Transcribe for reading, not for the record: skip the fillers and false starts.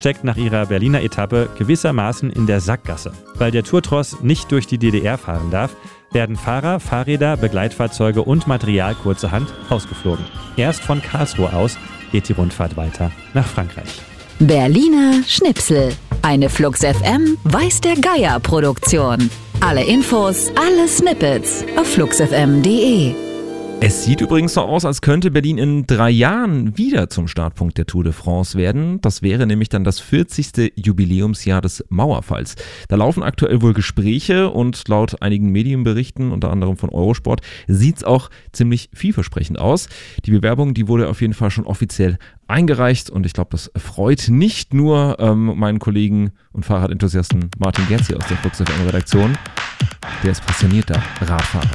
steckt nach ihrer Berliner Etappe gewissermaßen in der Sackgasse. Weil der Tourtross nicht durch die DDR fahren darf, werden Fahrer, Fahrräder, Begleitfahrzeuge und Material kurzerhand ausgeflogen. Erst von Karlsruhe aus geht die Rundfahrt weiter nach Frankreich. Berliner Schnipsel. Eine Flux FM Weiß der Geier Produktion. Alle Infos, alle Snippets auf fluxfm.de. Es sieht übrigens so aus, als könnte Berlin in 3 Jahren wieder zum Startpunkt der Tour de France werden. Das wäre nämlich dann das 40. Jubiläumsjahr des Mauerfalls. Da laufen aktuell wohl Gespräche und laut einigen Medienberichten, unter anderem von Eurosport, sieht es auch ziemlich vielversprechend aus. Die Bewerbung, die wurde auf jeden Fall schon offiziell eingereicht und ich glaube, das freut nicht nur meinen Kollegen und Fahrradenthusiasten Martin Gerz hier aus der Flux FM Redaktion. Der ist passionierter Radfahrer.